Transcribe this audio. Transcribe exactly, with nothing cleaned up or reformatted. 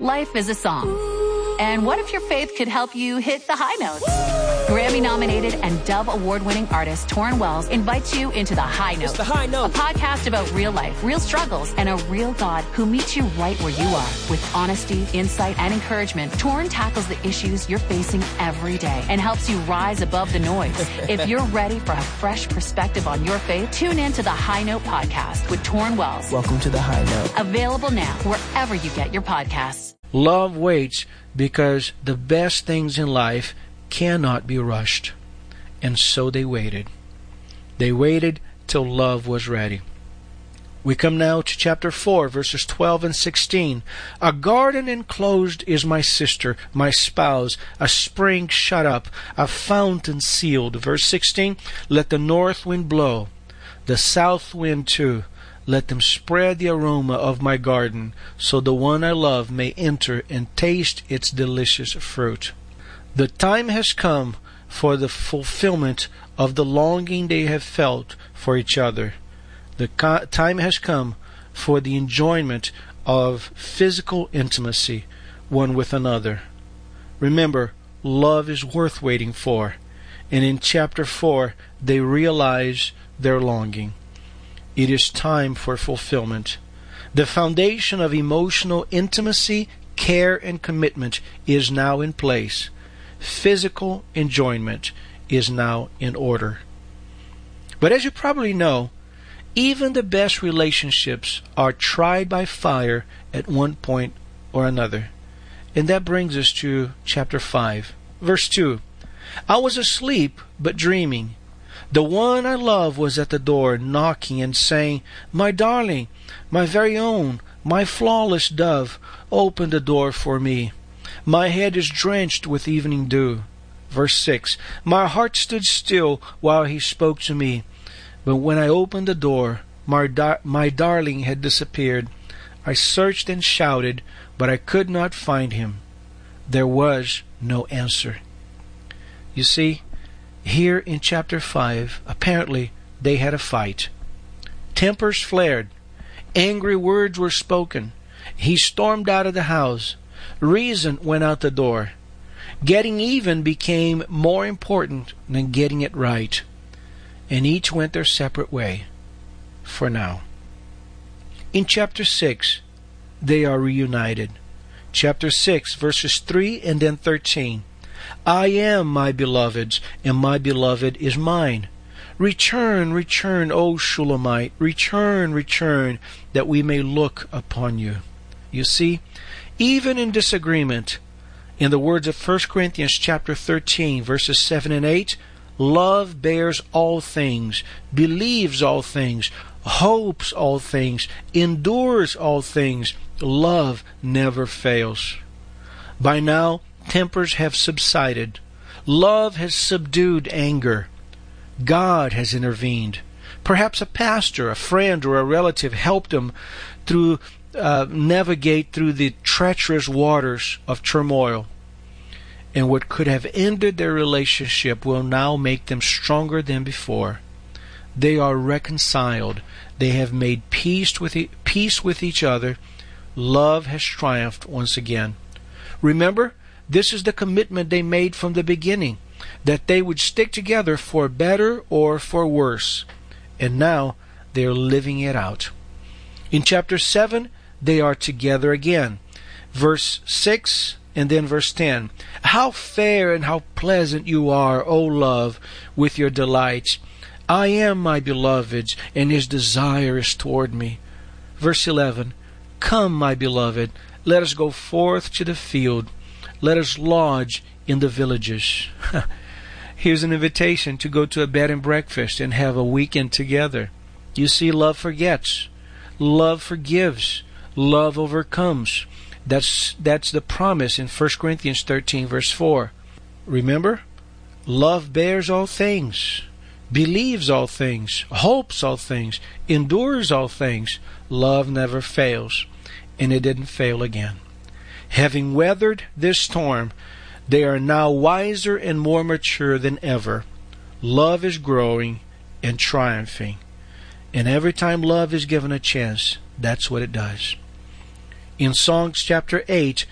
Life is a song. And what if your faith could help you hit the high notes? Grammy-nominated and Dove Award-winning artist Torrin Wells invites you into The High Note. It's The High Note. A podcast about real life, real struggles, and a real God who meets you right where you are. With honesty, insight, and encouragement, Torrin tackles the issues you're facing every day and helps you rise above the noise. If you're ready for a fresh perspective on your faith, tune in to The High Note podcast with Torrin Wells. Welcome to The High Note. Available now wherever you get your podcasts. Love waits because the best things in life cannot be rushed. And so they waited. They waited till love was ready. We come now to chapter four, verses twelve and sixteen. A garden enclosed is my sister, my spouse, a spring shut up, a fountain sealed. Verse sixteen, let the north wind blow, the south wind too. Let them spread the aroma of my garden, so the one I love may enter and taste its delicious fruit. The time has come for the fulfillment of the longing they have felt for each other. The co- time has come for the enjoyment of physical intimacy one with another. Remember, love is worth waiting for. And in chapter four, they realize their longing. It is time for fulfillment. The foundation of emotional intimacy, care, and commitment is now in place. Physical enjoyment is now in order. But as you probably know, even the best relationships are tried by fire at one point or another. And that brings us to chapter five, verse two. I was asleep but dreaming. The one I love was at the door, knocking and saying, my darling, my very own, my flawless dove, open the door for me. My head is drenched with evening dew. Verse six, my heart stood still while he spoke to me. But when I opened the door, my, dar- my darling had disappeared. I searched and shouted, but I could not find him. There was no answer. You see, here in chapter five, apparently they had a fight. Tempers flared. Angry words were spoken. He stormed out of the house. Reason went out the door. Getting even became more important than getting it right. And each went their separate way. For now. In chapter six, they are reunited. Chapter six, verses three and then thirteen. I am my beloved's, and my beloved is mine. Return, return, O Shulamite, return, return, that we may look upon you. You see, even in disagreement, in the words of First Corinthians chapter thirteen, verses seven and eight, love bears all things, believes all things, hopes all things, endures all things. Love never fails. By now, tempers have subsided. Love has subdued anger. God has intervened. Perhaps a pastor, a friend, or a relative helped them through uh, navigate through the treacherous waters of turmoil. And what could have ended their relationship will now make them stronger than before. They are reconciled. They have made peace with e- peace with each other. Love has triumphed once again. Remember, this is the commitment they made from the beginning, that they would stick together for better or for worse. And now they are living it out. In chapter seven, they are together again. Verse six and then verse ten. How fair and how pleasant you are, O love, with your delights. I am my beloved's, and his desire is toward me. Verse eleven. Come, my beloved, let us go forth to the field. Let us lodge in the villages. Here's an invitation to go to a bed and breakfast and have a weekend together. You see, love forgets. Love forgives. Love overcomes. That's that's the promise in First Corinthians thirteen, verse four. Remember? Love bears all things, believes all things, hopes all things, endures all things. Love never fails. And it didn't fail again. Having weathered this storm, they are now wiser and more mature than ever. Love is growing and triumphing. And every time love is given a chance, that's what it does. In Songs chapter eight,